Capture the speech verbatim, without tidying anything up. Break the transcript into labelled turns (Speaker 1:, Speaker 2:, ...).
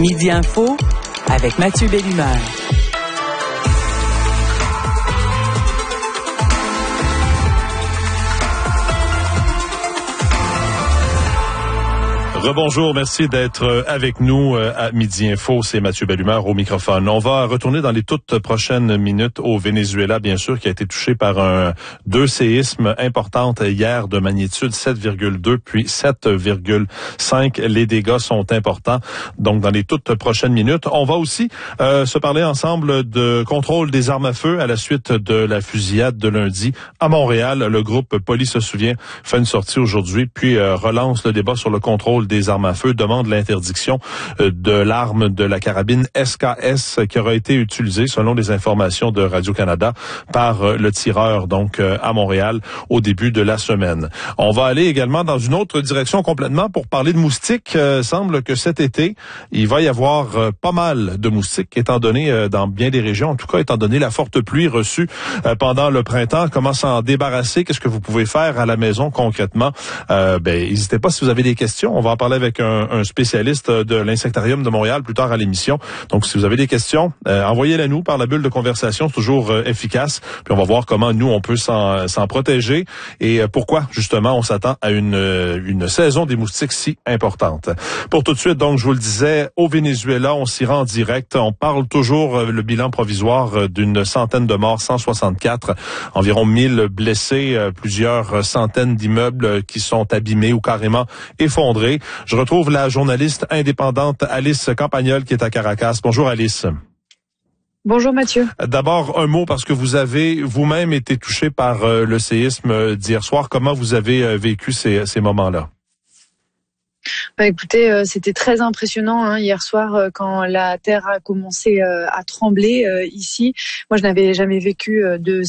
Speaker 1: Midi Info avec Mathieu Bellumeur.
Speaker 2: Rebonjour, merci d'être avec nous à Midi Info. C'est Mathieu Bellumeur au microphone. On va retourner dans les toutes prochaines minutes au Venezuela, bien sûr, qui a été touché par un deux séismes importants hier de magnitude sept virgule deux puis sept virgule cinq. Les dégâts sont importants. Donc, dans les toutes prochaines minutes, on va aussi euh, se parler ensemble de contrôle des armes à feu à la suite de la fusillade de lundi à Montréal. Le groupe Police se souvient fait une sortie aujourd'hui, puis euh, relance le débat sur le contrôle des armes à feu, demande l'interdiction de l'arme de la carabine S K S qui aura été utilisée, selon les informations de Radio-Canada, par le tireur, donc à Montréal, au début de la semaine. On va aller également dans une autre direction complètement pour parler de moustiques. Euh, semble que cet été, il va y avoir euh, pas mal de moustiques, étant donné euh, dans bien des régions, en tout cas étant donné la forte pluie reçue euh, pendant le printemps. Comment s'en débarrasser? Qu'est-ce que vous pouvez faire à la maison concrètement? Euh, ben, n'hésitez pas si vous avez des questions. On va en parler avec un, un spécialiste de l'Insectarium de Montréal plus tard à l'émission. Donc, si vous avez des questions, euh, envoyez-les nous par la bulle de conversation. C'est toujours euh, efficace. Puis on va voir comment nous, on peut s'en, s'en protéger et euh, pourquoi, justement, on s'attend à une, une saison des moustiques si importante. Pour tout de suite, donc, je vous le disais, au Venezuela, on s'y rend en direct. On parle toujours, euh, le bilan provisoire euh, d'une centaine de morts, cent soixante-quatre, environ mille blessés, euh, plusieurs centaines d'immeubles qui sont abîmés ou carrément effondrés. Je retrouve la journaliste indépendante Alice Campagnol qui est à Caracas. Bonjour Alice.
Speaker 3: Bonjour Mathieu.
Speaker 2: D'abord, un mot parce que vous avez vous-même été touché par euh, le séisme d'hier soir. Comment vous avez euh, vécu ces, ces moments-là?
Speaker 3: Bah, écoutez, euh, c'était très impressionnant hein, hier soir euh, quand la terre a commencé euh, à trembler euh, ici. Moi, je n'avais jamais vécu euh, de